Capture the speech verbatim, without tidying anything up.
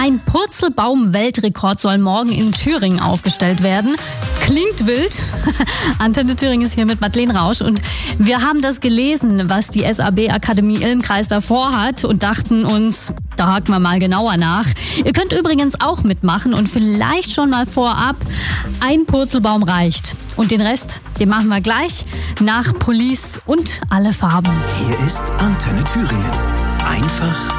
Ein Purzelbaum-Weltrekord soll morgen in Thüringen aufgestellt werden. Klingt wild. Antenne Thüringen ist hier mit Madeleine Rausch und wir haben das gelesen, was die S A B-Akademie Ilmkreis davor hat und dachten uns, da haken wir mal genauer nach. Ihr könnt übrigens auch mitmachen und vielleicht schon mal vorab, ein Purzelbaum reicht. Und den Rest, den machen wir gleich nach Police und alle Farben. Hier ist Antenne Thüringen. Einfach